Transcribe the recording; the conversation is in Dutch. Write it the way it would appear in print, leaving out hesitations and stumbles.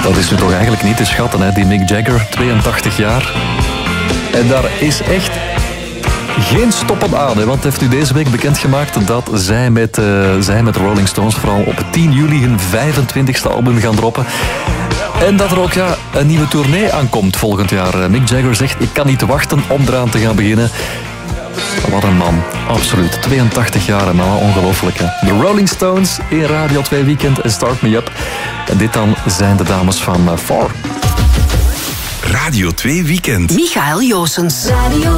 Dat is nu toch eigenlijk niet te schatten, hè? Die Mick Jagger, 82 jaar. En daar is echt geen stoppen aan, hè? Want heeft u deze week bekendgemaakt dat zij met Rolling Stones vooral op 10 juli hun 25e album gaan droppen. En dat er ook een nieuwe tournee aankomt volgend jaar. Mick Jagger zegt, ik kan niet wachten om eraan te gaan beginnen. Wat een man, absoluut. 82 jaar, man, ongelooflijk. Hè? De Rolling Stones in Radio 2 Weekend en Start Me Up. En dit dan zijn de dames van Four. Radio 2 Weekend. Michael Joosens. Radio